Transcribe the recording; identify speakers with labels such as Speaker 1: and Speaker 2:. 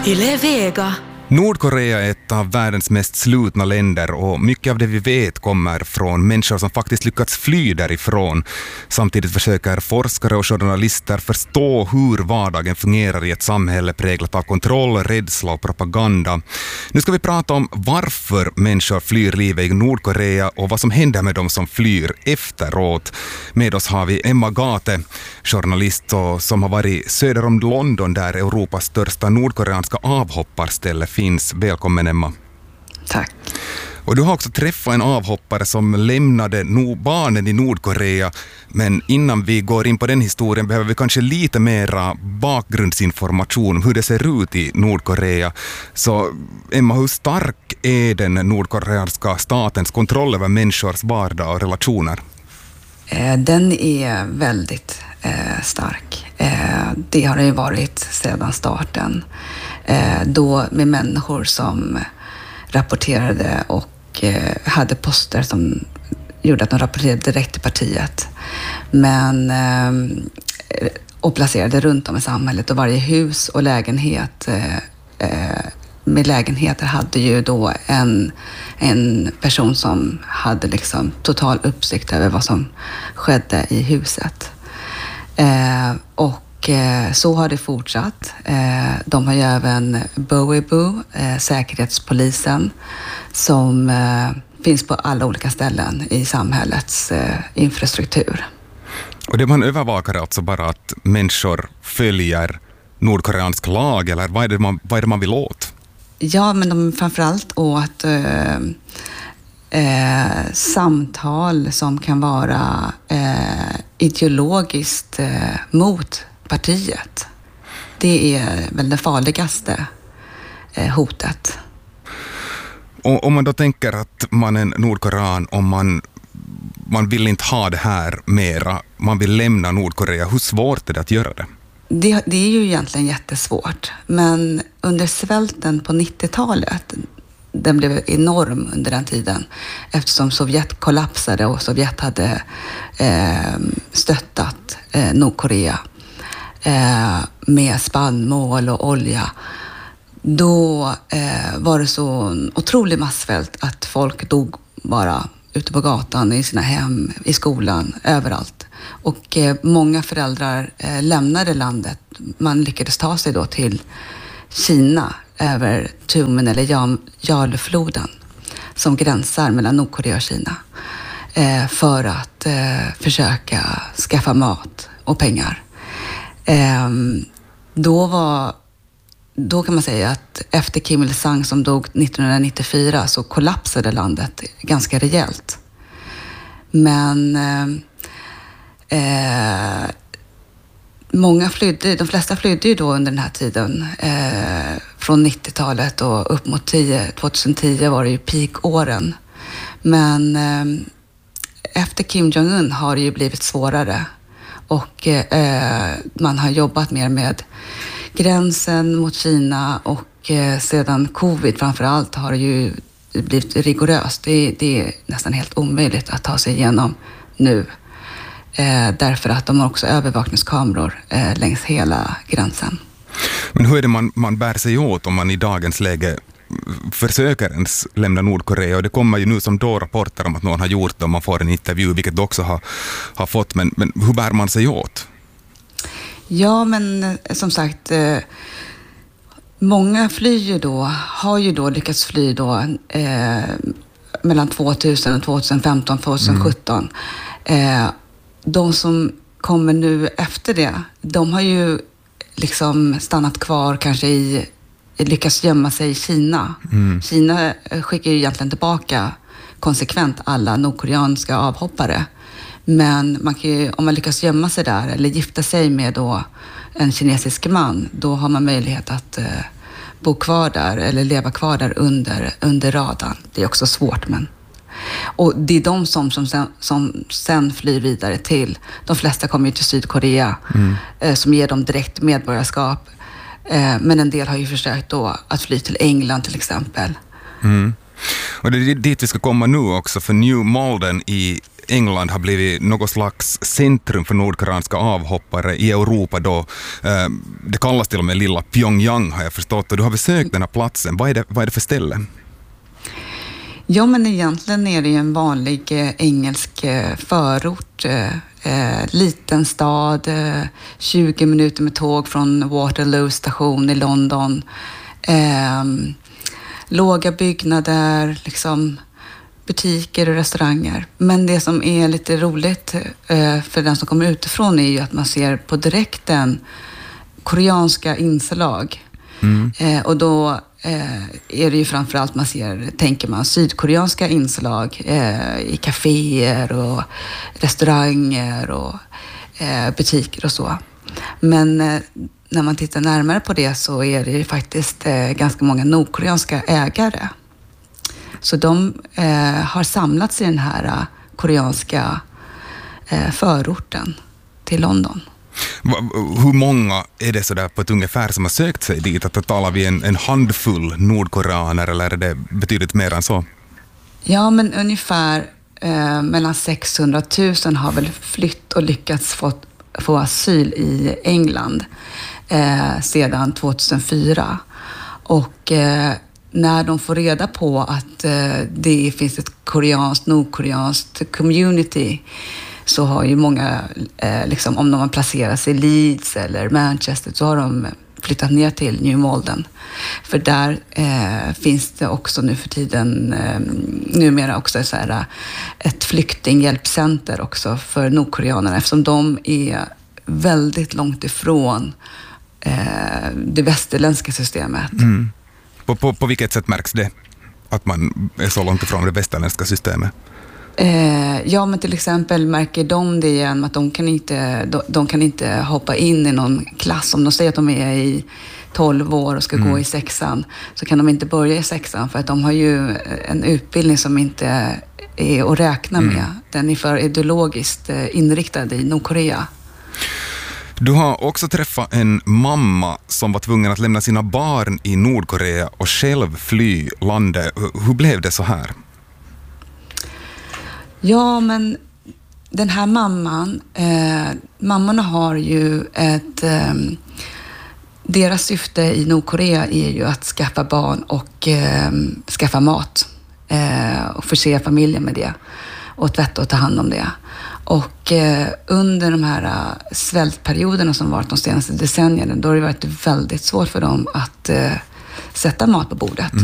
Speaker 1: Yle Vega.
Speaker 2: Nordkorea är ett av världens mest slutna länder och mycket av det vi vet kommer från människor som faktiskt lyckats fly därifrån. Samtidigt försöker forskare och journalister förstå hur vardagen fungerar i ett samhälle präglat av kontroll, rädsla och propaganda. Nu ska vi prata om varför människor flyr livet i Nordkorea och vad som händer med dem som flyr efteråt. Med oss har vi Emma Gate, journalist som har varit söder om London där Europas största nordkoreanska avhopparställe finns. Välkommen Emma.
Speaker 3: Tack.
Speaker 2: Och du har också träffat en avhoppare som lämnade barnen i Nordkorea. Men innan vi går in på den historien behöver vi kanske lite mera bakgrundsinformation om hur det ser ut i Nordkorea. Så Emma, hur stark är den nordkoreanska statens kontroll över människors vardag och relationer?
Speaker 3: Den är väldigt stark. Det har det ju varit sedan starten. Då med människor som rapporterade och hade poster som gjorde att de rapporterade direkt till partiet. Men och placerade runt om i samhället, och varje hus och lägenhet med lägenheter hade ju då en person som hade liksom total uppsikt över vad som skedde i huset. Och så har det fortsatt. De har ju även Boebu, säkerhetspolisen, som finns på alla olika ställen i samhällets infrastruktur.
Speaker 2: Och det man övervakar alltså bara att människor följer nordkoreansk lag, eller vad är det man vill åt?
Speaker 3: Ja, men de framförallt åt samtal som kan vara ideologiskt mot partiet. Det är väl det farligaste hotet.
Speaker 2: Och om man då tänker att man är en nordkorean och man vill inte ha det här mera, man vill lämna Nordkorea, hur svårt är det att göra det?
Speaker 3: Det är ju egentligen jättesvårt, men under svälten på 90-talet, den blev enorm under den tiden eftersom Sovjet kollapsade och Sovjet hade stöttat Nordkorea med spannmål och olja. Då var det så en otrolig massvält att folk dog bara ute på gatan, i sina hem, i skolan, överallt. Och många föräldrar lämnade landet. Man lyckades ta sig då till Kina över Tumen eller Jarlfloden som gränsar mellan Nordkorea och Kina för att försöka skaffa mat och pengar. Då kan man säga att efter Kim Il-sung som dog 1994 så kollapsade landet ganska rejält. Men de flesta flydde ju då under den här tiden från 90-talet och upp mot 2010 var det ju peak-åren. Men efter Kim Jong-un har det ju blivit svårare och man har jobbat mer med gränsen mot Kina och sedan covid framförallt har det ju blivit rigoröst. Det är nästan helt omöjligt att ta sig igenom nu. Därför att de har också övervakningskameror längs hela gränsen.
Speaker 2: Men hur är det man bär sig åt om man i dagens läge försöker ens lämna Nordkorea? Och det kommer ju nu som då rapporter om att någon har gjort det och man får en intervju, vilket du också har fått. Men hur bär man sig åt?
Speaker 3: Ja, men som sagt, många har ju då lyckats fly då mellan 2000 och 2015, 2017. De som kommer nu efter det, de har ju liksom stannat kvar kanske lyckats gömma sig i Kina. Kina skickar ju egentligen tillbaka konsekvent alla nordkoreanska avhoppare. Men man kan ju, om man lyckas gömma sig där eller gifta sig med då en kinesisk man, då har man möjlighet att bo kvar där eller leva kvar där under radarn. Det är också svårt, men... Och det är de som sen flyr vidare till... De flesta kommer ju till Sydkorea som ger dem direkt medborgarskap. Men en del har ju försökt då att fly till England till exempel.
Speaker 2: Och det är dit vi ska komma nu också, för New Malden i England har blivit något slags centrum för nordkoreanska avhoppare i Europa då. Det kallas till och med lilla Pyongyang har jag förstått, och du har besökt den här platsen. Vad är det för ställe?
Speaker 3: Ja, men egentligen är det ju en vanlig engelsk förort. Liten stad, 20 minuter med tåg från Waterloo station i London. Låga byggnader, liksom butiker och restauranger. Men det som är lite roligt för den som kommer utifrån är ju att man ser på direkten koreanska inslag. Och då är det ju framförallt tänker man sydkoreanska inslag i kaféer och restauranger och butiker och så. Men när man tittar närmare på det så är det ju faktiskt ganska många nordkoreanska ägare. Så de har samlats i den här koreanska förorten till London.
Speaker 2: Hur många är det sådär på ett ungefär som har sökt sig dit? Att talar vi en handfull nordkoreaner eller är det betydligt mer än så?
Speaker 3: Ja, men ungefär mellan 600 000 har väl flytt och lyckats få asyl i England sedan 2004. Och när de får reda på att det finns ett nordkoreanskt community, så har ju många, liksom, om de har placerat sig i Leeds eller Manchester, så har de flyttat ner till New Malden. För där finns det också nu för tiden, numera också så här, ett flyktinghjälpcenter också för nordkoreanerna, eftersom de är väldigt långt ifrån det västerländska systemet.
Speaker 2: På vilket sätt märks det att man är så långt ifrån det västerländska systemet?
Speaker 3: Ja, men till exempel märker de det igen att de kan inte hoppa in i någon klass. Om de säger att de är i 12 år och ska gå i 6:an, så kan de inte börja i 6:an för att de har ju en utbildning som inte är att räkna med. Den är för ideologiskt inriktad i Nordkorea.
Speaker 2: Du har också träffat en mamma som var tvungen att lämna sina barn i Nordkorea och själv fly landet. Hur blev det så här?
Speaker 3: Ja, men den här mammorna har ju deras syfte i Nordkorea är ju att skaffa barn och skaffa mat och förse familjen med det och tvätta och ta hand om det. Och under de här svältperioderna som varit de senaste decennierna, då har det varit väldigt svårt för dem att sätta mat på bordet.